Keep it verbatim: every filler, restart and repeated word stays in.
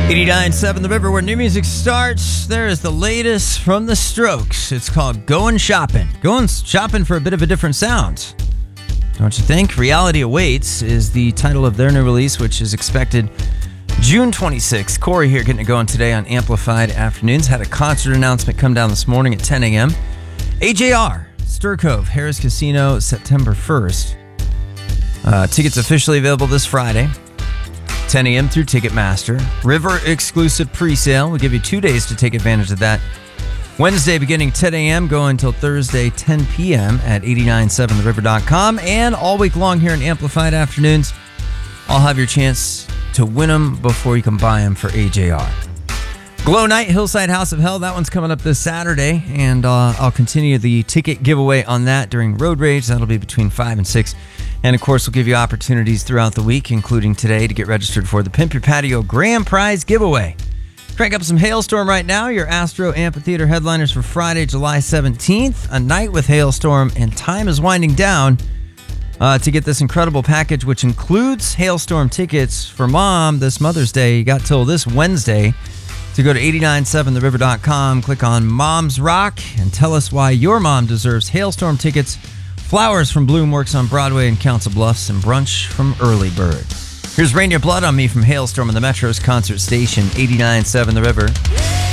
eighty-nine point seven The River, where new music starts. There is the latest from The Strokes. It's called Going Shopping. Going shopping for a bit of a different sound, don't you think? Reality Awaits is the title of their new release, which is expected June twenty-sixth. Corey here getting it going today on Amplified Afternoons. Had a concert announcement come down this morning at ten a.m. A J R, Stir Cove, Harris Casino, September first. Uh, tickets officially available this Friday, ten a.m. through Ticketmaster. River exclusive pre-sale. We'll give you two days to take advantage of that. Wednesday beginning ten a.m. going until Thursday ten p.m. at eight nine seven the river dot com. And all week long here in Amplified Afternoons, I'll have your chance to win them before you can buy them for A J R. Glow Night, Hillside House of Hell. That one's coming up this Saturday. And uh, I'll continue the ticket giveaway on that during Road Rage. That'll be between five and six. And, of course, we'll give you opportunities throughout the week, including today, to get registered for the Pimp Your Patio Grand Prize Giveaway. Crank up some Hailstorm right now. Your Astro Amphitheater headliners for Friday, July seventeenth. A night with Hailstorm, and time is winding down uh, to get this incredible package, which includes Hailstorm tickets for Mom this Mother's Day. You got till this Wednesday to go to eight nine seven the river dot com, click on Mom's Rock, and tell us why your mom deserves Hailstorm tickets. Flowers from Bloom Works on Broadway and Council Bluffs, and brunch from Early Bird. Here's Rain Your Blood on Me from Hailstorm on the Metro's concert station, eighty-nine point seven The River.